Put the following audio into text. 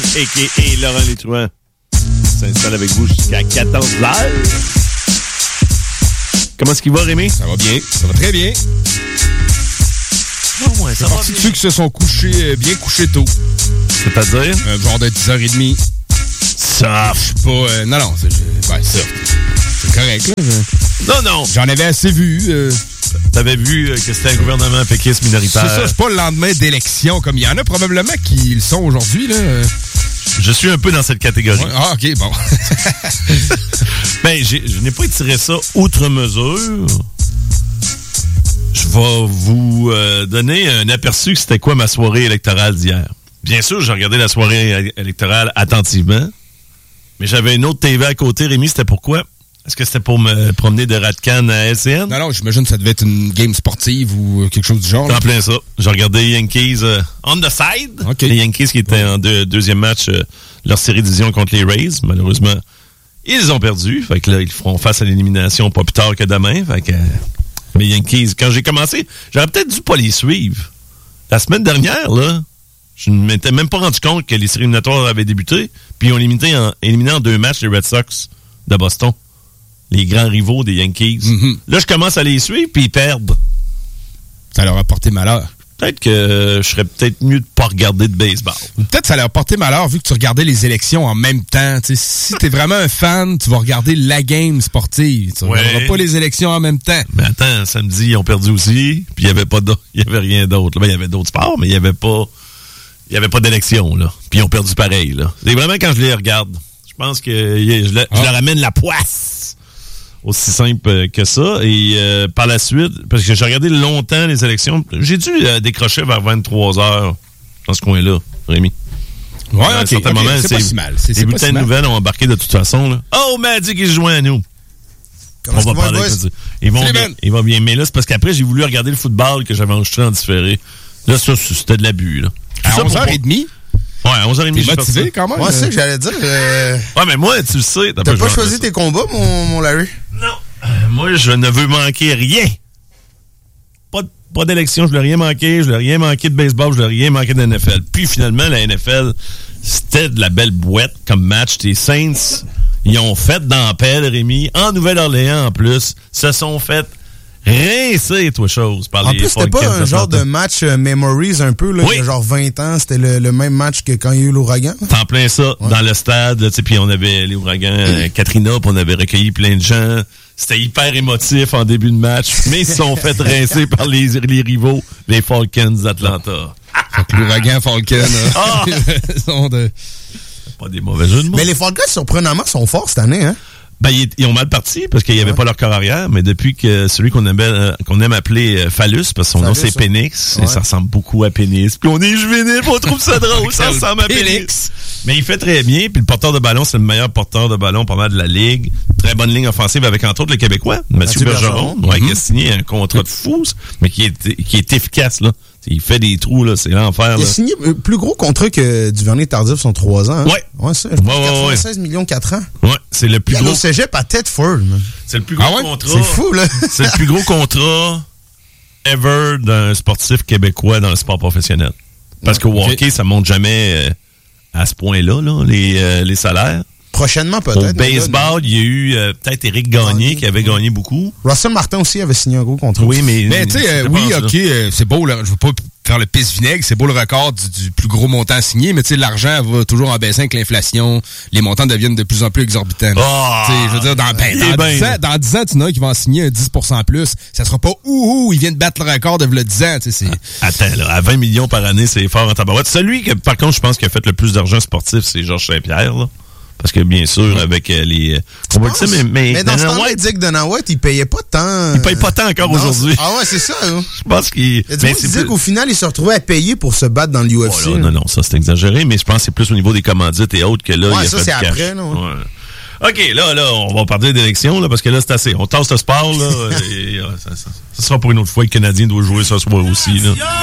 a.k.a. Laurent Létruant, s'installe avec vous jusqu'à 14h. Comment est-ce qu'il va, Rémi? Ça va bien. Ça va très bien. Non, ouais, ça va partie de ceux qui se sont couchés, bien couchés tôt. C'est-à-dire? Genre de 10h30. Ça. Je sais pas... non, c'est correct, là. Non. J'en avais assez vu. T'avais vu que c'était un gouvernement péquiste minoritaire. C'est ça, c'est pas le lendemain d'élection, comme il y en a probablement qui le sont aujourd'hui, là. Je suis un peu dans cette catégorie. Ouais, ah, OK, bon. Ben, je n'ai pas étiré ça outre mesure. Je vais vous donner un aperçu que c'était quoi ma soirée électorale d'hier. Bien sûr, j'ai regardé la soirée électorale attentivement, mais j'avais une autre TV à côté. Rémi, c'était pourquoi? Est-ce que c'était pour me promener de Ratcan à LCN? Non, j'imagine que ça devait être une game sportive ou quelque chose du genre. En plein ça. J'ai regardé Yankees on the side. Okay. Les Yankees qui étaient en deuxième match leur série de division contre les Rays. Malheureusement, ils ont perdu. Fait que là, ils feront face à l'élimination pas plus tard que demain. Fait que les Yankees, quand j'ai commencé, j'aurais peut-être dû pas les suivre. La semaine dernière, là, je ne m'étais même pas rendu compte que les séries éliminatoires avaient débuté. Puis ils ont éliminé en 2 matchs les Red Sox de Boston. Les grands rivaux des Yankees. Mm-hmm. Là, je commence à les suivre, puis ils perdent. Ça leur a porté malheur. Peut-être que je serais peut-être mieux de pas regarder de baseball. Peut-être que ça leur a porté malheur vu que tu regardais les élections en même temps. T'sais, si t'es vraiment un fan, tu vas regarder la game sportive. Tu regarderas pas les élections en même temps. Mais attends, samedi, ils ont perdu aussi, puis il y avait rien d'autre. Ben, il y avait d'autres sports, mais il y avait pas d'élection, là. Puis ils ont perdu pareil, là. C'est vraiment quand je les regarde. Je pense que je leur amène la poisse. Aussi simple que ça. Et par la suite, parce que j'ai regardé longtemps les élections, j'ai dû décrocher vers 23h dans ce coin-là, Rémi. Ouais, à un certain moment, c'est pas si mal. Les bulletins de nouvelles ont embarqué de toute façon. Là. Oh, m'a dit qu'il se joint à nous. Comment on va parler avec ça? Ils vont bien. Mais là, c'est parce qu'après, j'ai voulu regarder le football que j'avais enregistré en différé. Là, ça, c'était de l'abus. Là. À 11h30? Ouais, à 11h30. T'es motivé quand même? Moi, c'est ce que j'allais dire. Ouais, mais moi, tu le sais. T'as pas choisi tes combats, mon Larry? Non. Moi, je ne veux manquer rien. Pas d'élection, je ne veux rien manquer. Je ne veux rien manquer de baseball, je ne veux rien manquer de NFL. Puis finalement, la NFL, c'était de la belle boîte comme match. Les Saints, ils ont fait d'ampel, Rémi, en Nouvelle-Orléans en plus, se sont fait rincer, toi, chose. Par en les plus, c'était pas un genre de match Memories un peu, là, il y a genre 20 ans, c'était le même match que quand il y a eu l'ouragan. T'en plein ça, dans le stade, puis on avait les ouragans Katrina, puis on avait recueilli plein de gens. C'était hyper émotif en début de match, mais ils se sont fait rincer par les rivaux, les Falcons d'Atlanta. Fait que l'ouragan Falcon, pas des mauvais jeux de mots. Mais les Falcons, surprenamment, sont forts cette année, hein? Ben, ils ont mal parti parce qu'il n'y avait pas leur corps arrière, mais depuis que celui qu'on aime appeler Phallus, parce que son nom c'est Penix, et ça ressemble beaucoup à Pénis. Puis on est juvénile, on trouve ça drôle, ça ressemble à Pénix. Mais il fait très bien, puis le porteur de ballon, c'est le meilleur porteur de ballon pas mal de la Ligue. Très bonne ligne offensive avec entre autres le Québécois, Mathieu Bergeron, qui a signé un contrat de fou, mais qui est efficace, là. Il fait des trous, là, c'est l'enfer. Il a signé un plus gros contrat que Duvernay-Tardif, son 3 ans. Hein? Ouais, ça. 96 millions 4 ans. Ouais, c'est le plus gros. Il a cégep à Tedford, man. C'est le plus gros contrat. C'est fou, là. C'est le plus gros contrat ever d'un sportif québécois dans le sport professionnel. Parce que au hockey, ça monte jamais à ce point-là, là, les salaires. Prochainement, peut-être. Au baseball, il y a eu peut-être Éric Gagné qui avait gagné beaucoup. Russell Martin aussi avait signé un gros contrat. Oui, mais tu sais, c'est beau, là, je veux pas faire le pisse-vinaigre, c'est beau le record du plus gros montant signé, mais tu sais, l'argent va toujours en baissant avec l'inflation. Les montants deviennent de plus en plus exorbitants. Tu sais, je veux dire, dans 10 ans, tu n'as qui vont en signer un 10% plus. Ça sera pas ils viennent battre le record de 10 ans, tu sais. Attends, là, à 20 millions par année, c'est fort en tabarouette. Celui que, par contre, je pense qu'il a fait le plus d'argent sportif, c'est Georges Saint-Pierre, là. Parce que, bien sûr, avec les... Mais dans ce temps-là, Dick Dana White, il payait pas tant... Il paye pas tant encore aujourd'hui. Ah ouais, c'est ça. Hein? Je pense qu'il... Il disait qu'au final, il se retrouvait à payer pour se battre dans l'UFC. Oh non, ça c'est exagéré, mais je pense que c'est plus au niveau des commandites et autres que là, il a ça, fait c'est du cash. après, là. Ouais. OK, là, on va parler d'élection, là, parce que là, c'est assez. On tasse le sport, là, et ça sera pour une autre fois. Le Canadien doit jouer ce soir aussi, là.